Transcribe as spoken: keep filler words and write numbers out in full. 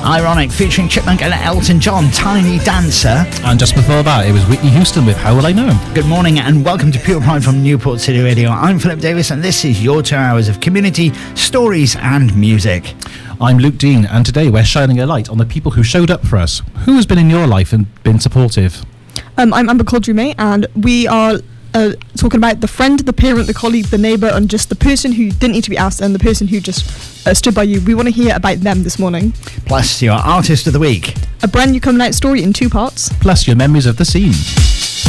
Ironic featuring Chipmunk and Elton John, Tiny Dancer. And just before that, it was Whitney Houston with How Will I Know Him. Good morning and welcome to Pure Pride from Newport City Radio. I'm Philip Davis and this is your two hours of community, stories and music. I'm Luke Dean, and today we're shining a light on the people who showed up for us. Who has been in your life and been supportive? Um, I'm Amber Caldrume, and we are uh, talking about the friend, the parent, the colleague, the neighbour, and just the person who didn't need to be asked and the person who just uh, stood by you. We want to hear about them this morning. Plus your Artist of the Week. A brand new coming out story in two parts. Plus your memories of the scene.